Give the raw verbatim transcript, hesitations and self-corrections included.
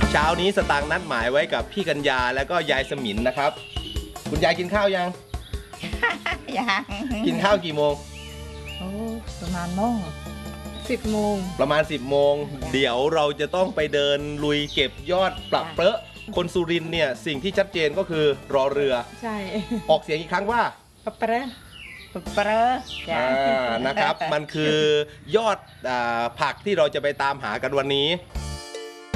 เช้านี้สตางค์นัดหมายไว้กับพี่กัญญาแล้วก็ยายสมินนะครับคุณยายกินข้าวยังยังกินข้าวกี่โมงโอ้ประมาณโมงสิบโมงประมาณสิบโมงเดี๋ยวเราจะต้องไปเดินลุยเก็บยอดปลับเปรอะคนสุรินทร์เนี่ยสิ่งที่ชัดเจนก็คือรอเรือใช่ออกเสียงอีกครั้งว่าปะเปรอะปะเปรอะอ่านะครับมันคือยอดอ่าผักที่เราจะไปตามหากันวันนี้